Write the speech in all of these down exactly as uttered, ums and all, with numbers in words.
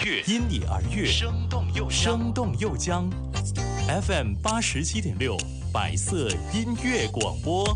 悦， 因你而悦， 生动又生动又将。F M 八十七点六，百色音乐广播。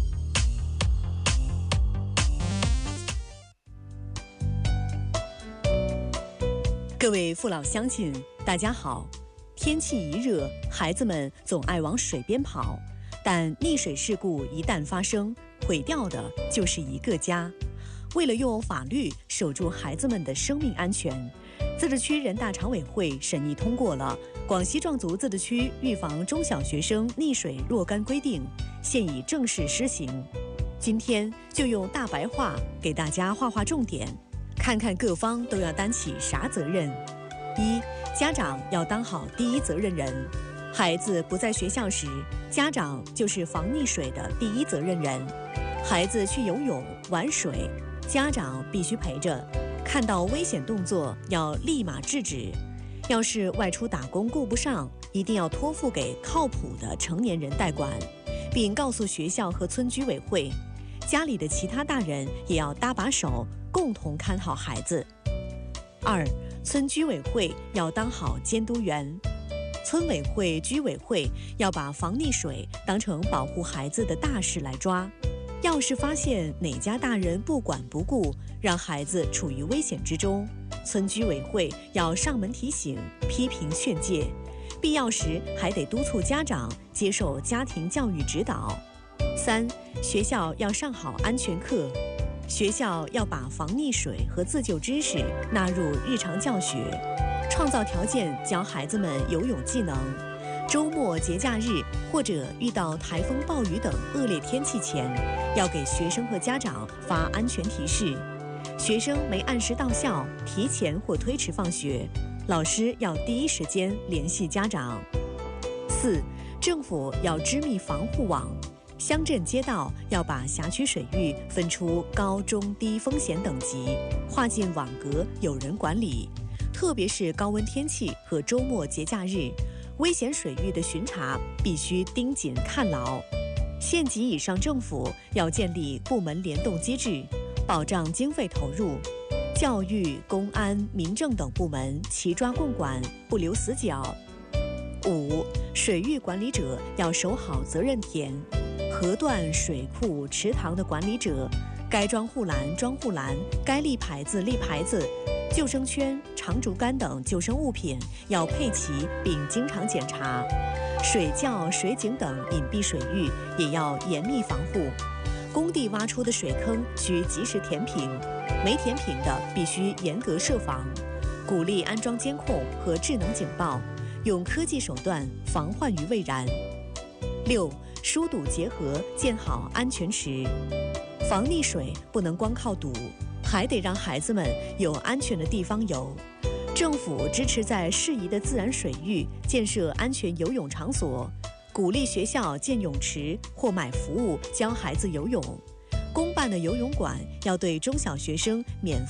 各位父老乡亲，大家好。天气一热，孩子们总爱往水边跑，但溺水事故一旦发生，毁掉的就是一个家。为了用法律守住孩子们的生命安全，自治区人大常委会审议通过了《广西壮族自治区预防中小学生溺水若干规定》，现已正式施行。今天就用大白话给大家画画重点，看看各方都要担起啥责任。一、家长要当好第一责任人。孩子不在学校时，家长就是防溺水的第一责任人。孩子去游泳、玩水，家长必须陪着，看到危险动作要立马制止。要是外出打工顾不上，一定要托付给靠谱的成年人代管，并告诉学校和村居委会。家里的其他大人也要搭把手，共同看好孩子。二、村居委会要当好监督员。村委会、居委会要把防溺水当成保护孩子的大事来抓。要是发现哪家大人不管不顾，让孩子处于危险之中，村居委会要上门提醒、批评劝诫，必要时还得督促家长接受家庭教育指导。三、学校要上好安全课。学校要把防溺水和自救知识纳入日常教学，创造条件教孩子们游泳技能。周末、节假日或者遇到台风、暴雨等恶劣天气前，要给学生和家长发安全提示。学生没按时到校，提前或推迟放学，老师要第一时间联系家长。四、政府要织密防护网。乡镇街道要把辖区水域分出高、中、低风险等级，划进网格，有人管理。特别是高温天气和周末节假日，危险水域的巡查必须盯紧看牢。县级以上政府要建立部门联动机制，保障经费投入。教育、公安、民政等部门齐抓共管，不留死角。五、水域管理者要守好责任田。河段、水库、池塘的管理者，该装护栏装护栏，该立牌子立牌子，救生圈、长竹竿等救生物品要配齐并经常检查。水窖、水井等隐蔽水域也要严密防护。工地挖出的水坑需及时填平，没填平的必须严格设防。鼓励安装监控和智能警报，用科技手段防患于未然。六、疏堵结合建好安全池。防溺水不能光靠堵，还得让孩子们有安全的地方游。政府支持在适宜的自然水域建设安全游泳场所，鼓励学校建泳池或买服务教孩子游泳。公办的游泳馆要对中小学生免